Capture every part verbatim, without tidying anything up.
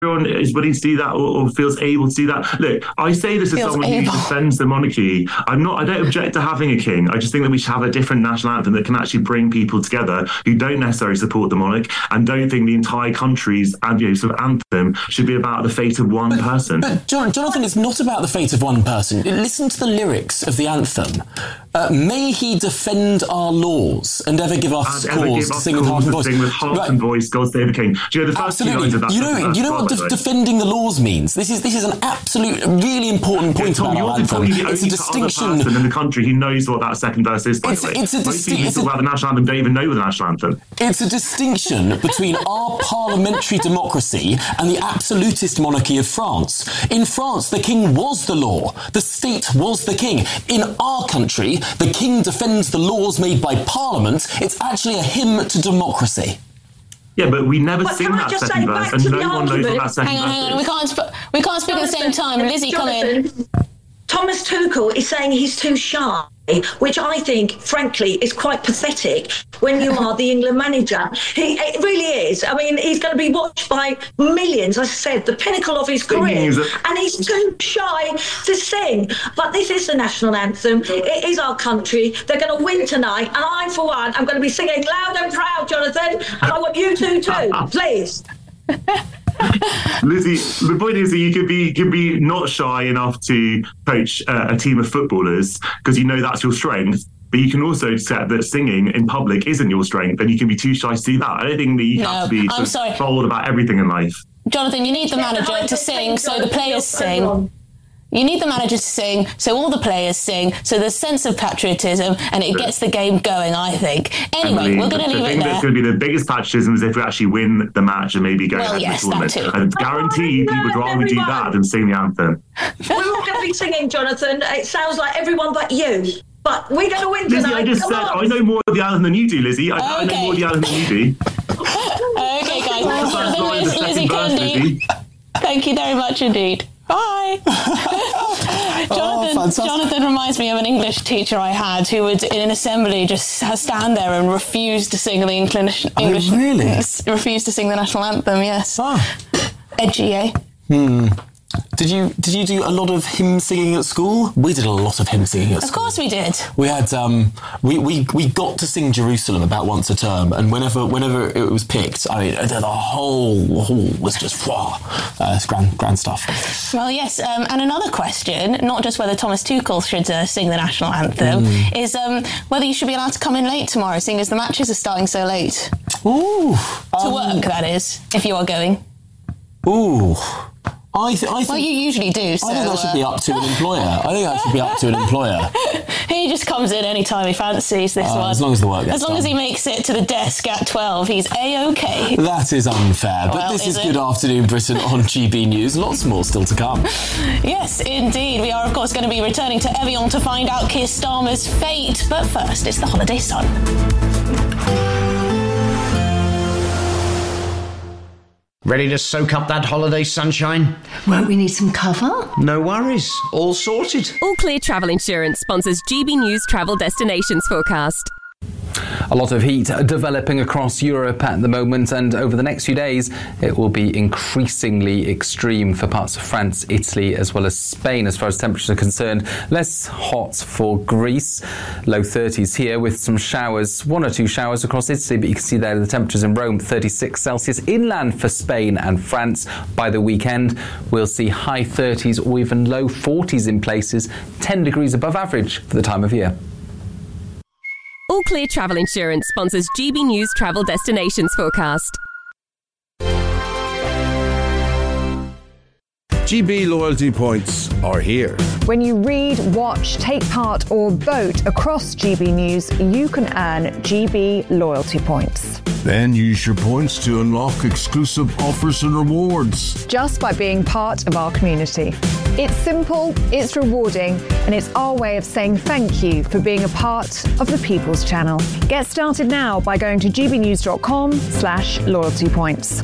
everyone is willing to do that or, or feels able to do that. Look, I say this as someone able. who defends the monarchy. I'm not. I don't object to having a king. I just think that we should have a different national anthem that can actually bring people together who don't necessarily support the monarch and don't think the entire country's and you know, sort of anthem should be about the fate of one but, person. But Jonathan, it's not about the fate of one person. Listen to the lyrics of the anthem. Uh, may he defend our laws and ever give us and cause to sing with heart and voice. Sing with heart right. and voice, God save the king. Do you know the first Absolutely. few lines of that? You know, you know what de- defending the laws means? This is this is an absolute, really important point yeah, Tom, about our anthem. The it's a distinction. Person in the country who knows what that second verse is. By it's, the way, it's a most people who talk about the national anthem don't even know the national anthem. It's a distinction between our parliamentary democracy and the absolutist monarchy of France. In France, the king was the law. The state was the king. In our country, the king defends the laws made by Parliament. It's actually a hymn to democracy. Yeah, but we never but sing that second verse, and no one argument. knows what that second hang on, verse hang on. is. We can't, sp- we can't speak Jonathan, at the same time. Lizzie, Jonathan, come in. Thomas Tuchel is saying he's too shy, which I think, frankly, is quite pathetic when you are the England manager. He, it really is. I mean, he's going to be watched by millions, as I said, the pinnacle of his career, and he's too shy to sing. But this is the national anthem. It is our country. They're going to win tonight, and I, for one, I'm going to be singing loud and proud, Jonathan, and I want you to too, please. Lizzie, the point is that you could be could be not shy enough to coach uh, a team of footballers because you know that's your strength. But you can also accept that singing in public isn't your strength, and you can be too shy to do that. I don't think that you no, have to be sort of bold about everything in life. Jonathan, you need the manager to sing so the players sing. You need the manager to sing, so all the players sing, so there's a sense of patriotism, and it gets the game going, I think. Anyway, Emily, we're going to leave it there. The thing that's going to be the biggest patriotism is if we actually win the match and maybe go well, ahead yes, the tournament. That too. And guaranteed you would rather do that than sing the anthem. We're all going to be singing, Jonathan. It sounds like everyone but you. But we're going to win tonight. Lizzie, I just Come said on. I know more of the anthem than you do, Lizzie. I, okay. I know more of the anthem than you do. Okay, guys. Jonathan, Lizzie Cundy. Thank you very much indeed. Bye. Jonathan, oh, Jonathan reminds me of an English teacher I had who would, in an assembly, just stand there and refuse to sing the English. English oh, really? Refuse to sing the national anthem. Yes. Oh. Edgy, eh? Hmm. Did you did you do a lot of hymn singing at school? We did a lot of hymn singing at school. Of course we did. We had um we, we, we got to sing Jerusalem about once a term, and whenever whenever it was picked, I mean the whole hall was just wow, uh, it's grand grand stuff. Well, yes, um, and another question, not just whether Thomas Tuchel should uh, sing the national anthem, mm. is um, whether you should be allowed to come in late tomorrow, seeing as the matches are starting so late. Ooh, to um, work, that is, if you are going. Ooh. I, th- I think, well, you usually do. So, I think that should be up to an employer. I think that should be up to an employer. He just comes in any time he fancies. This uh, one, as long as the work gets as long done. as he makes it to the desk at twelve, he's a-okay. That is unfair. But well, this is, is Good Afternoon Britain on G B News. Lots more still to come. Yes, indeed. We are, of course, going to be returning to Evian to find out Keir Starmer's fate. But first, it's the holiday sun. Ready to soak up that holiday sunshine? Won't we need some cover? No worries. All sorted. All Clear Travel Insurance sponsors G B News Travel Destinations Forecast. A lot of heat developing across Europe at the moment, and over the next few days it will be increasingly extreme for parts of France, Italy as well as Spain as far as temperatures are concerned. Less hot for Greece, low thirties here with some showers, one or two showers across Italy, but you can see there the temperatures in Rome, thirty-six Celsius. Inland for Spain and France by the weekend we'll see high thirties or even low forties in places, ten degrees above average for the time of year. All Clear Travel Insurance sponsors G B News Travel Destinations Forecast. G B loyalty points are here. When you read, watch, take part or vote across G B News, you can earn G B loyalty points. Then use your points to unlock exclusive offers and rewards. Just by being part of our community. It's simple, it's rewarding, and it's our way of saying thank you for being a part of the People's Channel. Get started now by going to gbnews.com slash loyalty points.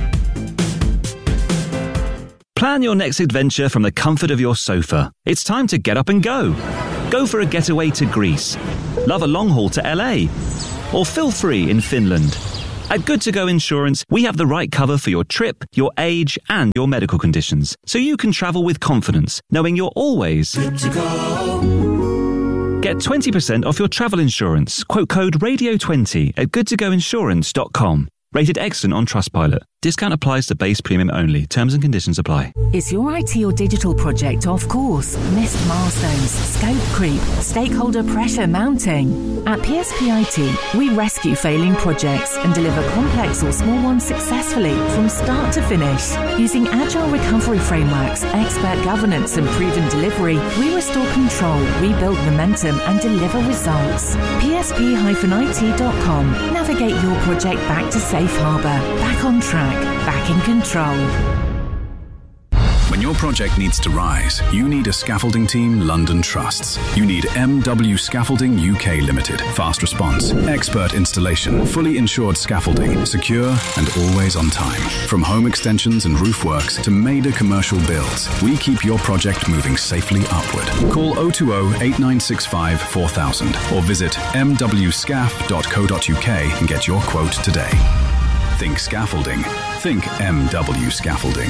Plan your next adventure from the comfort of your sofa. It's time to get up and go. Go for a getaway to Greece. Love a long haul to L A. Or feel free in Finland. At Good To Go Insurance, we have the right cover for your trip, your age, and your medical conditions, so you can travel with confidence, knowing you're always good to go. Get twenty percent off your travel insurance. Quote code radio twenty at good to go insurance dot com. Rated excellent on Trustpilot. Discount applies to base premium only. Terms and conditions apply. Is your I T or digital project off course? Missed milestones? Scope creep? Stakeholder pressure mounting? At P S P I T, we rescue failing projects and deliver complex or small ones successfully from start to finish. Using agile recovery frameworks, expert governance and proven delivery, we restore control, rebuild momentum and deliver results. P S P I T dot com. Navigate your project back to safe harbour, back on track, back in control. When your project needs to rise, you need a scaffolding team London trusts. You need M W Scaffolding U K Limited. Fast response, expert installation, fully insured scaffolding, secure and always on time. From home extensions and roof works to major commercial builds, we keep your project moving safely upward. Call oh two oh, eight nine six five, four thousand or visit m w scaff dot co dot u k and get your quote today. Think scaffolding. Think M W Scaffolding.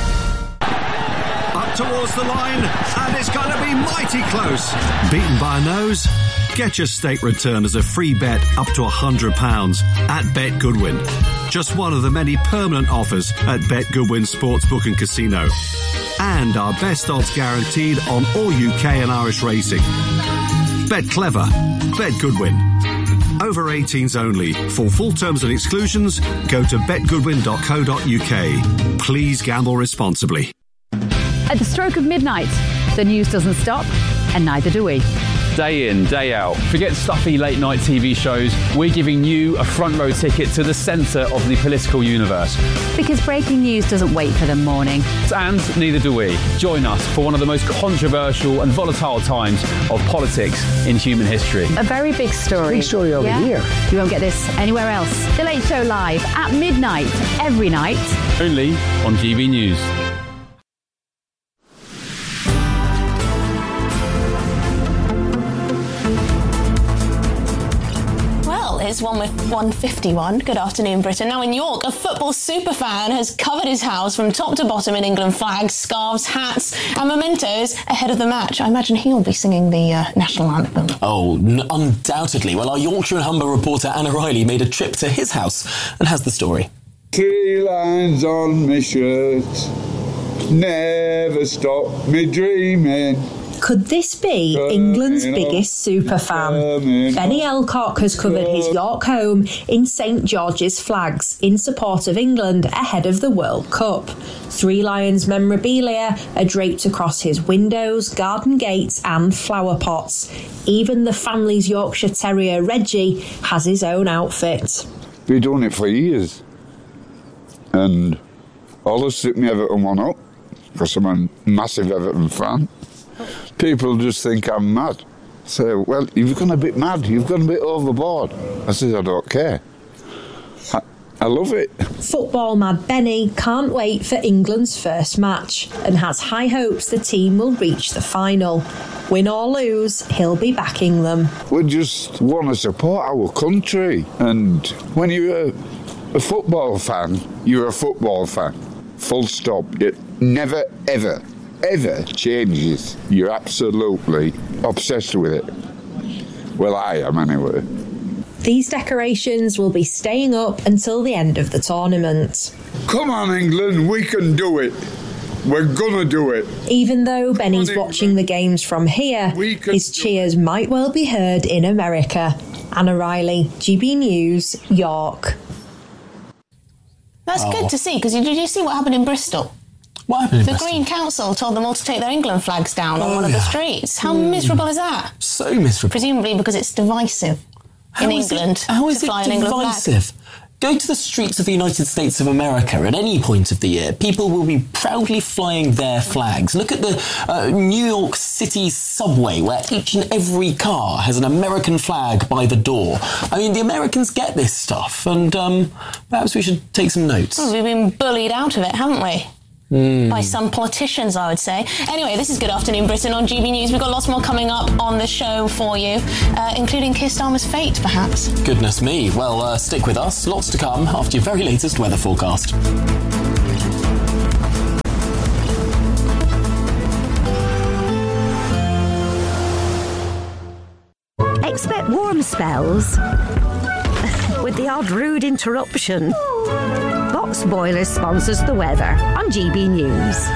Up towards the line, and it's going to be mighty close. Beaten by a nose? Get your stake return as a free bet up to one hundred pounds at Bet Goodwin. Just one of the many permanent offers at Bet Goodwin Sportsbook and Casino. And our best odds guaranteed on all U K and Irish racing. Bet clever. Bet Goodwin. Over eighteens only. For full terms and exclusions, go to bet goodwin dot co dot u k. Please gamble responsibly. At the stroke of midnight, the news doesn't stop, and neither do we. Day in, day out. Forget stuffy late night T V shows. We're giving you a front row ticket to the centre of the political universe. Because breaking news doesn't wait for the morning. And neither do we. Join us for one of the most controversial and volatile times of politics in human history. A very big story. Big story over yeah? here. You won't get this anywhere else. The Late Show live at midnight every night. Only on G B News. It's one with one fifty-one. Good afternoon, Britain. Now in York, a football superfan has covered his house from top to bottom in England flags, scarves, hats and mementos ahead of the match. I imagine he'll be singing the uh, national anthem. Oh, n- undoubtedly. Well, our Yorkshire and Humber reporter Anna Riley made a trip to his house and has the story. Three lines on my shirt, never stop me dreaming. Could this be England's biggest super fan? Benny Elcock has covered his York home in St George's flags in support of England ahead of the World Cup. Three Lions memorabilia are draped across his windows, garden gates and flower pots. Even the family's Yorkshire Terrier Reggie has his own outfit. Been doing it for years. And I'll just stick my Everton one up because I'm a massive Everton fan. People just think I'm mad. I say, well, you've gone a bit mad, you've gone a bit overboard. I said, I don't care. I, I love it. Football mad Benny can't wait for England's first match and has high hopes the team will reach the final. Win or lose, he'll be backing them. We just want to support our country. And when you're a, a football fan, you're a football fan. Full stop. It never, ever ever changes. You're absolutely obsessed with it. Well, I am anyway. These decorations will be staying up until the end of the tournament. Come on, England, we can do it. We're gonna do it. Even though Benny's watching the games from here, his cheers might well be heard in America. Anna Riley, G B News, York. That's oh. good to see, because did you see what happened in Bristol? What happened in The Bristol? Green Council told them all to take their England flags down oh, on one yeah. of the streets. How mm. miserable is that? So miserable. Presumably because it's divisive how in is England. It, how is to it fly divisive? Go to the streets of the United States of America at any point of the year. People will be proudly flying their flags. Look at the uh, New York City subway, where each and every car has an American flag by the door. I mean, the Americans get this stuff, and um, perhaps we should take some notes. Well, we've been bullied out of it, haven't we? Mm. By some politicians, I would say. Anyway, this is Good Afternoon Britain on G B News. We've got lots more coming up on the show for you, uh, including Keir Starmer's fate, perhaps. Goodness me. Well, uh, stick with us. Lots to come after your very latest weather forecast. Expect warm spells with the odd rude interruption. Box Boilers sponsors the weather on G B News.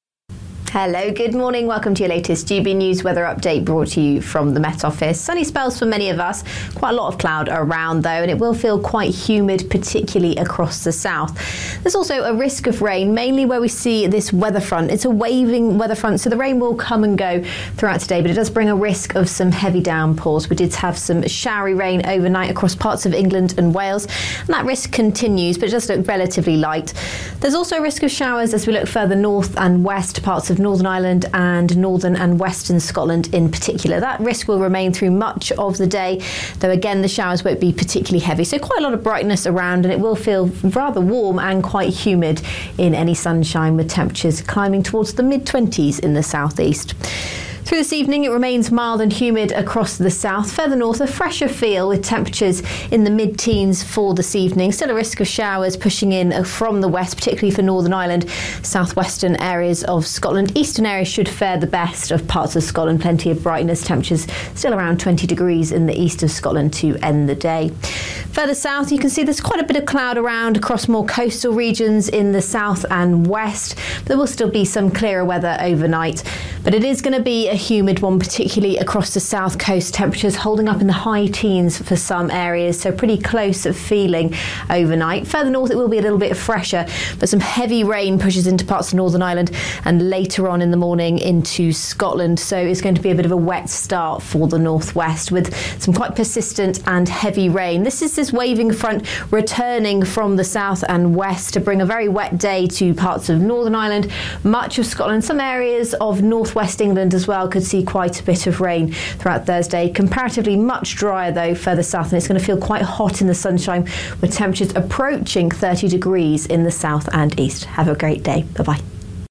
Hello, good morning. Welcome to your latest G B News weather update brought to you from the Met Office. Sunny spells for many of us. Quite a lot of cloud around though, and it will feel quite humid, particularly across the south. There's also a risk of rain, mainly where we see this weather front. It's a waving weather front, so the rain will come and go throughout today, but it does bring a risk of some heavy downpours. We did have some showery rain overnight across parts of England and Wales, and that risk continues, but it does look relatively light. There's also a risk of showers as we look further north and west, parts of Northern Ireland and northern and western Scotland in particular. That risk will remain through much of the day, though again the showers won't be particularly heavy. So quite a lot of brightness around, and it will feel rather warm and quite humid in any sunshine, with temperatures climbing towards the mid twenties in the southeast. Through this evening, it remains mild and humid across the south. Further north, a fresher feel with temperatures in the mid-teens for this evening. Still a risk of showers pushing in from the west, particularly for Northern Ireland, southwestern areas of Scotland. Eastern areas should fare the best of parts of Scotland. Plenty of brightness, temperatures still around twenty degrees in the east of Scotland to end the day. Further south, you can see there's quite a bit of cloud around across more coastal regions in the south and west. But there will still be some clearer weather overnight. But it is going to be a humid one, particularly across the south coast. Temperatures holding up in the high teens for some areas, so pretty close feeling overnight. Further north, it will be a little bit fresher, but some heavy rain pushes into parts of Northern Ireland and later on in the morning into Scotland. So it's going to be a bit of a wet start for the northwest with some quite persistent and heavy rain. This is this waving front returning from the south and west to bring a very wet day to parts of Northern Ireland, much of Scotland, some areas of northwest England as well could see quite a bit of rain throughout Thursday. Comparatively much drier though further south, and it's going to feel quite hot in the sunshine with temperatures approaching thirty degrees in the south and east. Have a great day. Bye-bye.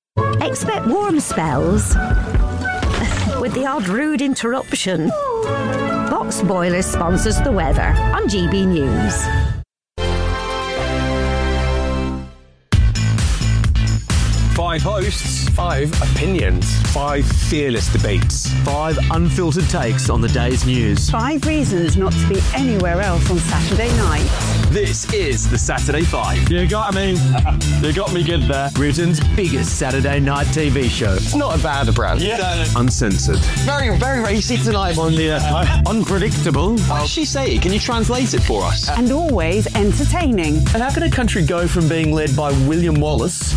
Expect warm spells with the odd rude interruption. Box Boilers sponsors the weather on G B News. Five hosts, five opinions, five fearless debates, five unfiltered takes on the day's news. Five reasons not to be anywhere else on Saturday night. This is the Saturday Five. You got me. You got me good there. Britain's biggest Saturday night T V show. It's not a bad brand. Yeah. Uncensored. Very, very racy tonight on the uh, unpredictable. What does she say? Can you translate it for us? And always entertaining. And how can a country go from being led by William Wallace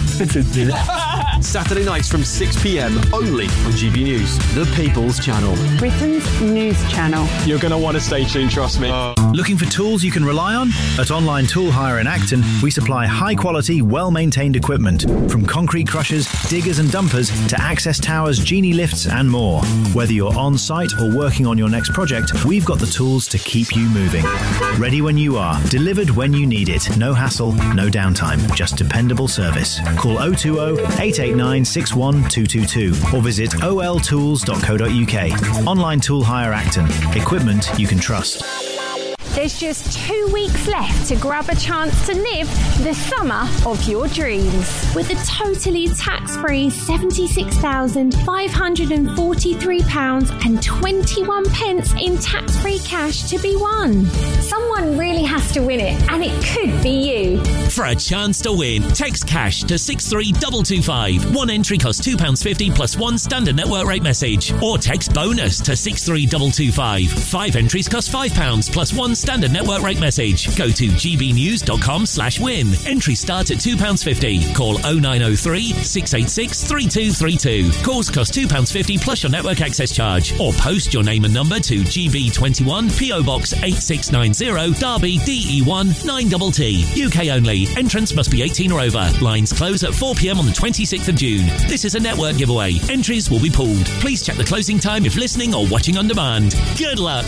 Saturday nights from six p.m. only on G B News, the People's Channel. Britain's news channel. You're going to want to stay tuned, trust me. Uh. Looking for tools you can rely on? At Online Tool Hire in Acton, we supply high-quality, well-maintained equipment, from concrete crushers, diggers and dumpers to access towers, genie lifts and more. Whether you're on-site or working on your next project, we've got the tools to keep you moving. Ready when you are, delivered when you need it. No hassle, no downtime, just dependable service. Call oh two oh, eight eight nine, six one two two two or visit o l tools dot co dot u k. Online Tool Hire Acton. Equipment you can trust. There's just two weeks left to grab a chance to live the summer of your dreams. With a totally tax-free seventy-six thousand five hundred forty-three pounds and twenty-one pence in tax-free cash to be won. Someone really has to win it, and it could be you. For a chance to win, text cash to six three two two five. One entry costs two pounds fifty plus one standard network rate message. Or text bonus to six three two two five. Five entries cost five pounds plus one standard network rate message. Go to gbnews.com slash win. Entries start at two pounds fifty. Call oh nine oh three, six eight six, three two three two. Calls cost two pounds fifty plus your network access charge. Or post your name and number to G B twenty-one, P O Box eight six nine zero, Derby, D E one nine T T. U K only. Entrance must be eighteen or over. Lines close at four p.m. on the twenty-sixth of June. This is a network giveaway. Entries will be pulled. Please check the closing time if listening or watching on demand. Good luck.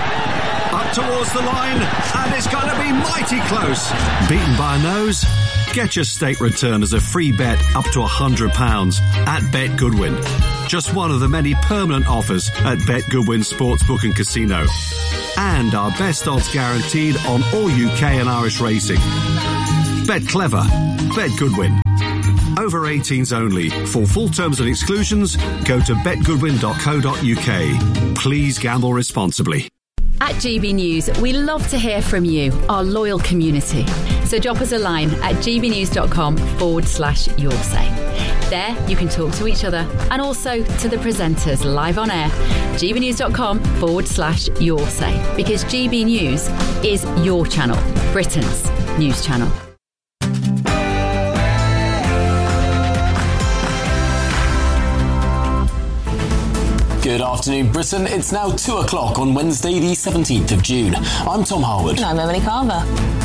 Up towards the line, and it's going to be mighty close. Beaten by a nose. Get your state return as a free bet up to one hundred pounds at Bet Goodwin. Just one of the many permanent offers at Bet Goodwin Sportsbook and Casino. And our best odds guaranteed on all U K and Irish racing. Bet clever. Bet Goodwin. Over eighteens only. For full terms and exclusions, go to bet goodwin dot co dot uk. Please gamble responsibly. At G B News, we love to hear from you, our loyal community. So drop us a line at gbnews.com forward slash your say. There you can talk to each other and also to the presenters live on air. gbnews.com forward slash your say. Because G B News is your channel, Britain's news channel. Good afternoon, Britain. It's now two o'clock on Wednesday, the seventeenth of June. I'm Tom Harwood. And I'm Emily Carver.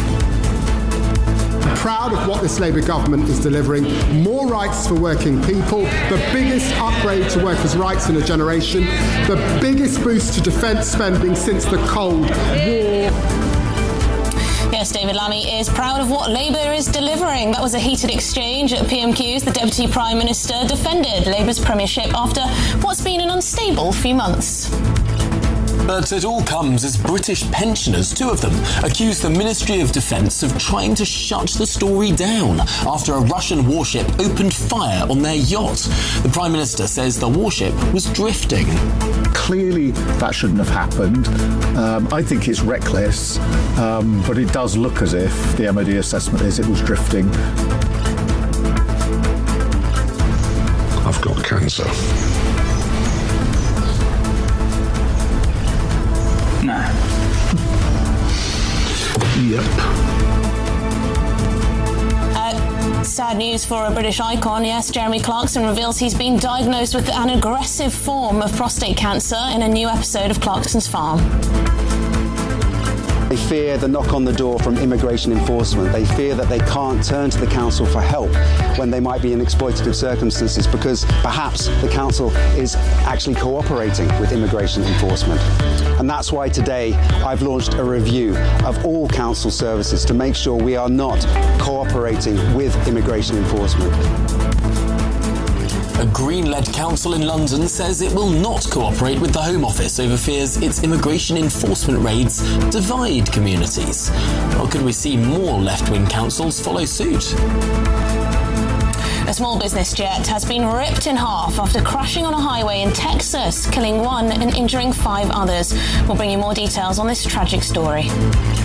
Proud of what this Labour government is delivering. More rights for working people, the biggest upgrade to workers' rights in a generation, the biggest boost to defence spending since the Cold War. Yes, David Lammy is proud of what Labour is delivering. That was a heated exchange at P M Qs. The Deputy Prime Minister defended Labour's premiership after what's been an unstable few months. But it all comes as British pensioners, two of them, accuse the Ministry of Defence of trying to shut the story down after a Russian warship opened fire on their yacht. The Prime Minister says the warship was drifting. Clearly that shouldn't have happened. Um, I think it's reckless, um, but it does look as if the M O D assessment is it was drifting. I've got cancer. No. Yep. Uh, sad news for a British icon, yes. Jeremy Clarkson reveals he's been diagnosed with an aggressive form of prostate cancer in a new episode of Clarkson's Farm. They fear the knock on the door from immigration enforcement. They fear that they can't turn to the council for help when they might be in exploitative circumstances because perhaps the council is actually cooperating with immigration enforcement. And that's why today I've launched a review of all council services to make sure we are not cooperating with immigration enforcement. A Green-led council in London says it will not cooperate with the Home Office over fears its immigration enforcement raids divide communities. Or could we see more left-wing councils follow suit? A small business jet has been ripped in half after crashing on a highway in Texas, killing one and injuring five others. We'll bring you more details on this tragic story.